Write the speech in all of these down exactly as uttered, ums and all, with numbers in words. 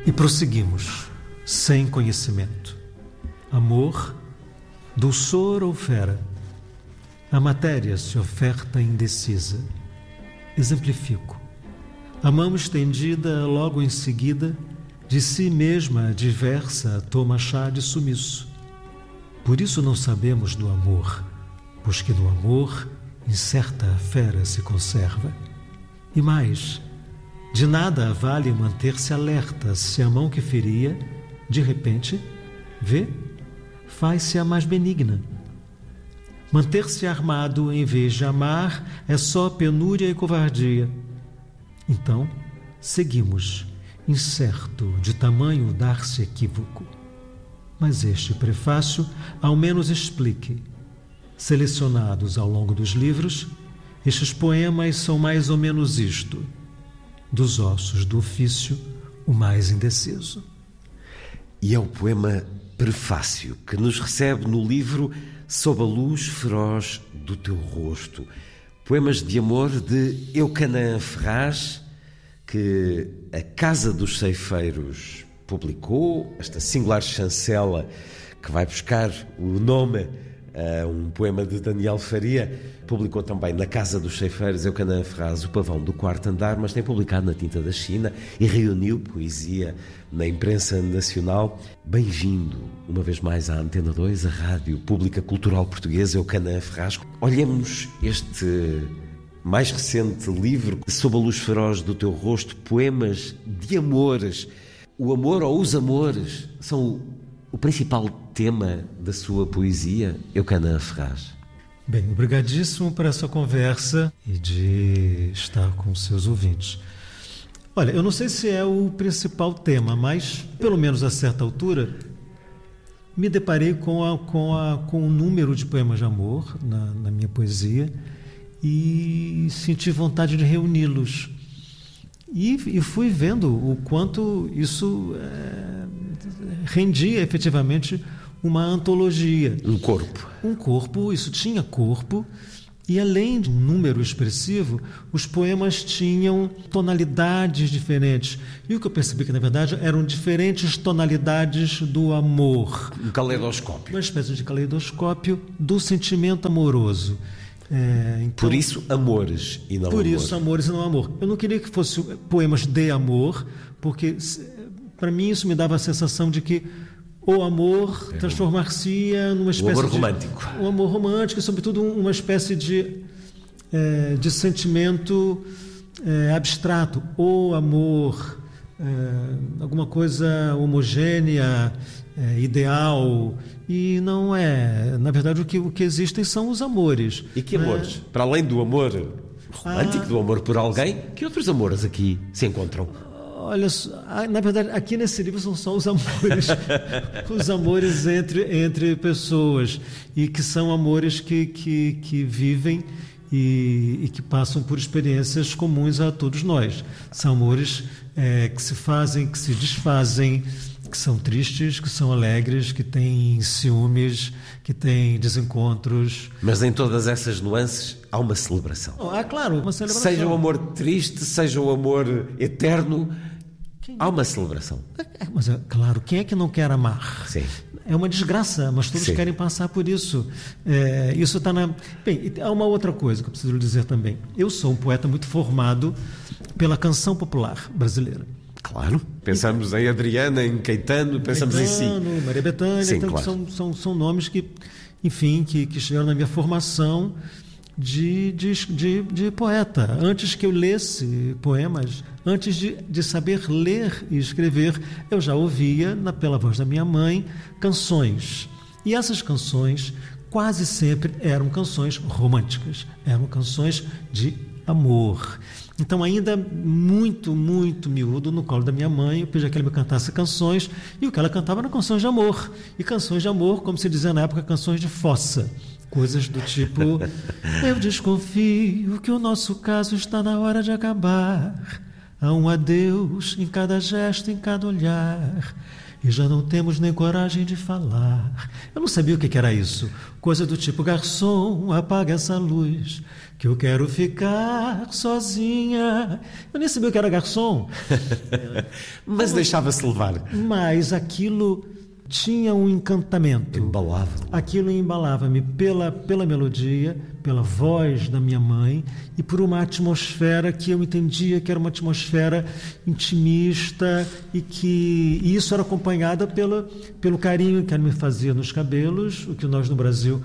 E prosseguimos, sem conhecimento. Amor, dulçor ou fera? A matéria se oferta indecisa. Exemplifico. A mão estendida, logo em seguida, de si mesma diversa, toma chá de sumiço. Por isso não sabemos do amor, pois que no amor incerta a fera se conserva. E mais, de nada vale manter-se alerta se a mão que feria, de repente, vê, faz-se a mais benigna. Manter-se armado em vez de amar é só penúria e covardia. Então, seguimos, incerto de tamanho dar-se equívoco. Mas este prefácio ao menos explique. Selecionados ao longo dos livros, estes poemas são mais ou menos isto: dos ossos do ofício, o mais indeciso. E é o poema Prefácio que nos recebe no livro Sob a Luz Feroz do Teu Rosto. Poemas de amor de Eucanã Ferraz, que a Casa dos Ceifeiros publicou, esta singular chancela que vai buscar o nome a um poema de Daniel Faria. Publicou também na Casa dos Ceifeiros, Eucanã Ferraz, O Pavão do Quarto Andar, mas tem publicado na Tinta da China e reuniu poesia na imprensa nacional. Bem-vindo, uma vez mais, à Antena dois, a Rádio Pública Cultural Portuguesa, Eucanã Ferraz. Olhemos este mais recente livro, Sob a Luz Feroz do Teu Rosto, poemas de amores. O amor ou os amores são o, o principal tema da sua poesia, Eucanã Ferraz. Bem, obrigadíssimo por essa conversa e de estar com os seus ouvintes. Olha, eu não sei se é o principal tema, mas, pelo menos a certa altura, me deparei com, a, com, a, com o número de poemas de amor na, na minha poesia e senti vontade de reuni-los. E, e fui vendo o quanto isso é, rendia efetivamente uma antologia. Um corpo. Um corpo, isso tinha corpo, e além de um número expressivo, os poemas tinham tonalidades diferentes. E o que eu percebi que, na verdade, eram diferentes tonalidades do amor. Um caleidoscópio. Uma espécie de caleidoscópio do sentimento amoroso. É, então, por isso, amores e não por amor. Por isso, amores e não amor. Eu não queria que fossem poemas de amor, porque, para mim, isso me dava a sensação de que o amor transformar-se-ia numa espécie de... O amor de, romântico. O amor romântico, e, sobretudo, uma espécie de, é, de sentimento é, abstrato. O amor, é, alguma coisa homogênea, é, ideal. E não é. Na verdade, o que, o que existem são os amores. E que amores? É... Para além do amor romântico, ah, do amor por alguém, que outros amores aqui se encontram? Olha, na verdade, aqui nesse livro são só os amores, os amores entre, entre pessoas, e que são amores que, que, que vivem e, e que passam por experiências comuns a todos nós. São amores é, que se fazem, que se desfazem, que são tristes, que são alegres, que têm ciúmes, que têm desencontros. Mas em todas essas nuances há uma celebração. Ah, claro, uma celebração. Seja o amor triste, seja o amor eterno, quem... há uma celebração. É, mas, é, claro, quem é que não quer amar? Sim. É uma desgraça, mas todos Sim. querem passar por isso. É, isso está na... Bem, há uma outra coisa que eu preciso lhe dizer também. Eu sou um poeta muito formado pela canção popular brasileira. Claro, pensamos em Adriana, em Caetano, pensamos Caetano, em si. Maria Bethânia, Sim, então, claro. são, são, são nomes que, enfim, que, que chegaram na minha formação de, de, de, de poeta. Antes que eu lesse poemas, antes de, de saber ler e escrever, eu já ouvia, na, pela voz da minha mãe, canções. E essas canções quase sempre eram canções românticas, eram canções de amor. Então, ainda muito, muito miúdo, no colo da minha mãe, eu pedi que ela me cantasse canções, e o que ela cantava eram canções de amor. E canções de amor, como se dizia na época, canções de fossa. Coisas do tipo: eu desconfio que o nosso caso está na hora de acabar. Há um adeus em cada gesto, em cada olhar. e já não temos nem coragem de falar. Eu não sabia o que era isso. Coisa do tipo, garçom, apaga essa luz, que eu quero ficar sozinha. Eu nem sabia o que era garçom. Mas deixava-se levar. Mas aquilo tinha um encantamento. Embalava. Aquilo embalava-me pela, pela melodia, pela voz da minha mãe e por uma atmosfera que eu entendia que era uma atmosfera intimista e que e isso era acompanhada pela, pelo carinho que ela me fazia nos cabelos, o que nós no Brasil,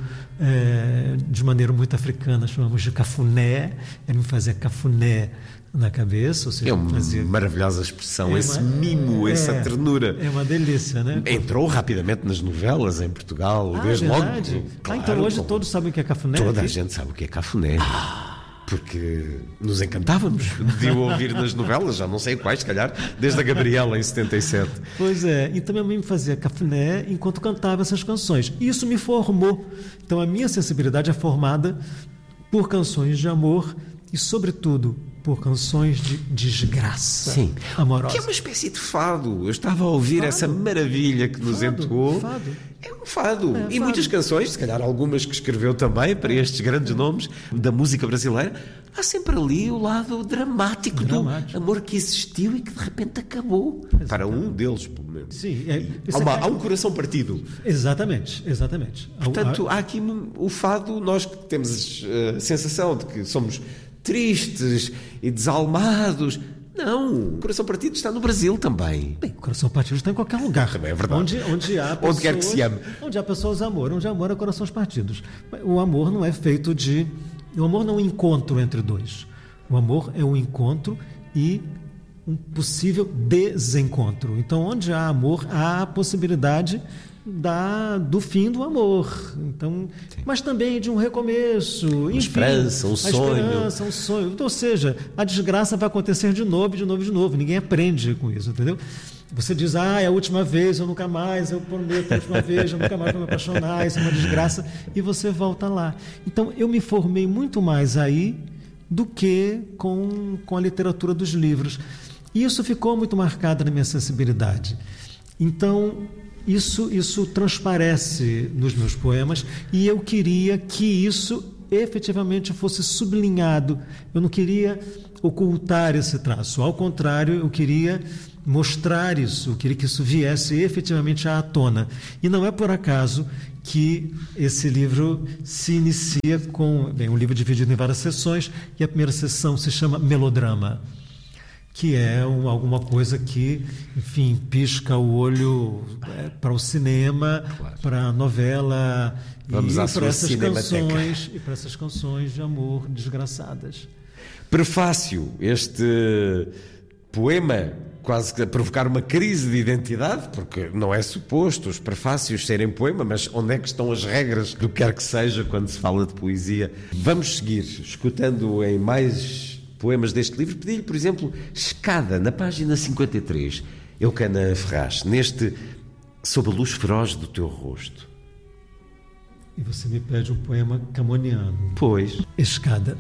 é, de maneira muito africana, chamamos de cafuné. Ela me fazia cafuné na cabeça, ou seja, é uma fazia... maravilhosa expressão, é esse uma... mimo, é, essa ternura. É uma delícia, né? Entrou rapidamente nas novelas em Portugal, ah, desde verdade? logo. Claro, ah, então hoje como... todos sabem o que é cafuné? Toda aqui? a gente sabe o que é cafuné. Ah. Porque nos encantávamos de o ouvir nas novelas, já não sei quais, se calhar, desde a Gabriela em setenta e sete. Pois é, então minha mãe me fazia cafuné enquanto cantava essas canções. Isso me formou. Então a minha sensibilidade é formada por canções de amor e, sobretudo, por canções de desgraça. Sim. Amorosa. Que é uma espécie de fado. Eu estava a ouvir fado. essa maravilha que nos fado, entoou. Fado. É um fado. É, e fado. muitas canções, se calhar algumas que escreveu também para estes grandes nomes da música brasileira, há sempre ali o lado dramático, dramático. do amor que existiu e que de repente acabou. Exatamente. Para um deles, pelo menos. Sim, é, há, uma, é... há um coração partido. Exatamente, exatamente. Portanto, há aqui o fado, nós que temos a sensação de que somos tristes e desalmados. Não, o coração partido está no Brasil também. Bem, o coração partido está em qualquer lugar. Também é verdade. Onde, onde há pessoas, onde quer que se ame. Onde há pessoas amor, onde há amor há corações partidos. O amor não é feito de... O amor não é um encontro entre dois. O amor é um encontro e um possível desencontro. Então, onde há amor, há a possibilidade da, do fim do amor. Então, mas também de um recomeço. Uma enfim, esperança, um sonho. Esperança, um sonho. Então, ou seja, a desgraça vai acontecer de novo, de novo, de novo. Ninguém aprende com isso, entendeu? Você diz, ah, é a última vez, eu nunca mais, eu prometo, é a última vez, eu nunca mais vou me apaixonar, isso é uma desgraça. E você volta lá. Então, eu me formei muito mais aí do que com, com a literatura dos livros. E isso ficou muito marcado na minha sensibilidade. Então, isso, isso transparece nos meus poemas e eu queria que isso efetivamente fosse sublinhado. Eu não queria ocultar esse traço. Ao contrário, eu queria mostrar isso, eu queria que isso viesse efetivamente à tona. E não é por acaso que esse livro se inicia com... Bem, um livro dividido em várias sessões e a primeira sessão se chama Melodrama, que é um, alguma coisa que, enfim, pisca o olho é, para o cinema, claro, para a novela. Vamos e para essas canções e para essas canções de amor desgraçadas. Prefácio, este poema quase que a provocar uma crise de identidade, porque não é suposto os prefácios serem poema, mas onde é que estão as regras do que quer que seja quando se fala de poesia? Vamos seguir escutando em mais poemas deste livro. Pedi-lhe, por exemplo, Escada, na página cinquenta e três, Eucana Ferraz, neste Sob a luz feroz do teu rosto. E você me pede um poema camoniano. Pois. Escada.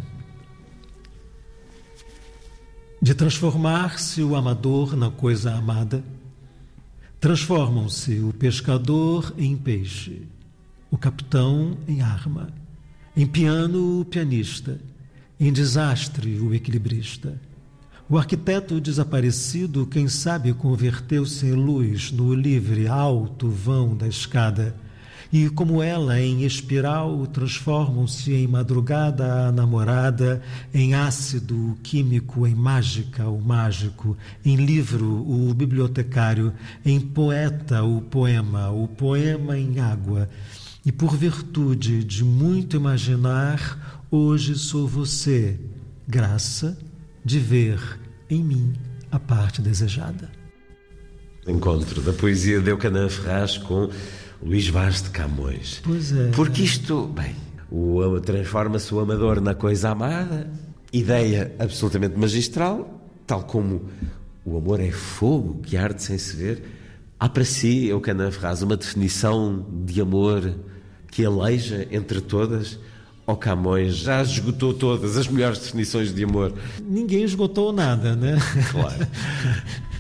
De transformar-se o amador na coisa amada, transformam-se o pescador em peixe, o capitão em arma, em piano o pianista, em desastre o equilibrista. O arquiteto desaparecido, quem sabe, converteu-se em luz no livre alto vão da escada, e como ela em espiral transformam-se em madrugada a namorada, em ácido o químico, em mágica o mágico, em livro o bibliotecário, em poeta o poema, o poema em água. E por virtude de muito imaginar, hoje sou você, graça de ver em mim a parte desejada. Encontro da poesia de Eucana Ferraz com Luís Vaz de Camões. Pois é. Porque isto, bem, o, transforma-se o amador na coisa amada, ideia absolutamente magistral, tal como o amor é fogo que arde sem se ver. Há para si, Eucana Ferraz, uma definição de amor que aleija entre todas? Ou Camões já esgotou todas as melhores definições de amor? Ninguém esgotou nada, né? Claro.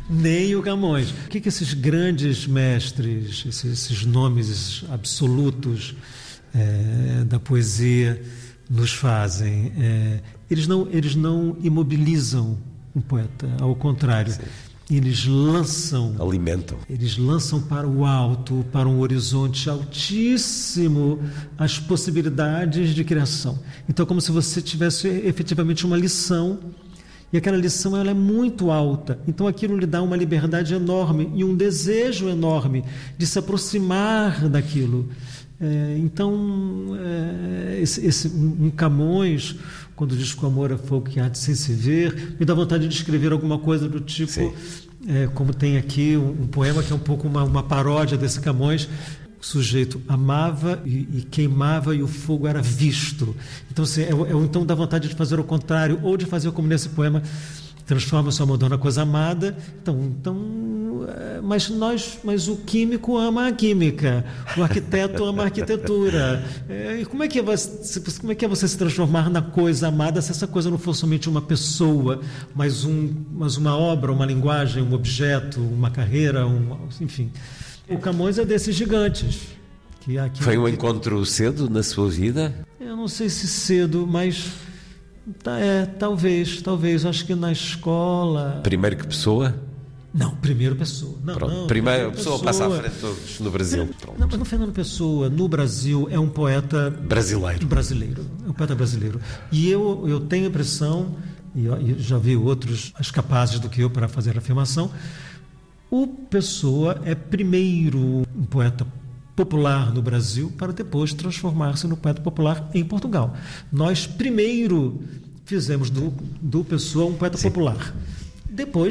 Nem o Camões. O que, que esses grandes mestres, esses, esses nomes absolutos é, da poesia nos fazem? É, eles, não, eles não imobilizam um poeta, ao contrário. Sim. Eles lançam, alimentam. Eles lançam para o alto, para um horizonte altíssimo, as possibilidades de criação. Então, como se você tivesse efetivamente uma lição, e aquela lição ela é muito alta. Então, aquilo lhe dá uma liberdade enorme e um desejo enorme de se aproximar daquilo. É, então, é, esse, esse, um Camões, quando diz que o amor é fogo que arde sem se ver, me dá vontade de escrever alguma coisa do tipo, é, como tem aqui um, um poema que é um pouco uma, uma paródia desse Camões. O sujeito amava e, e queimava e o fogo era visto. Então, assim, é, é, então dá vontade de fazer o contrário, ou de fazer como nesse poema, transforma sua amor numa coisa amada. Então, então, mas nós, mas o químico ama a química, o arquiteto ama a arquitetura. E como é que é você, como é que é você se transformar na coisa amada se essa coisa não for somente uma pessoa, mas um, mas uma obra, uma linguagem, um objeto, uma carreira, um, enfim. O Camões é desses gigantes. Que aqui, Foi um que, encontro cedo na sua vida? Eu não sei se cedo, mas É, talvez, talvez, acho que na escola... Primeiro que pessoa? Não, primeiro pessoa. Não, Pronto, não, primeira pessoa, pessoa passa à frente de todos no Brasil. Pronto. Não, mas o Fernando Pessoa, no Brasil, é um poeta... Brasileiro. Brasileiro, é um poeta brasileiro. E eu, eu tenho a impressão, e eu já vi outros mais capazes do que eu para fazer a afirmação, o Pessoa é primeiro um poeta popular no Brasil para depois transformar-se no poeta popular em Portugal. Nós primeiro fizemos do, do Pessoa um poeta Sim. popular. Depois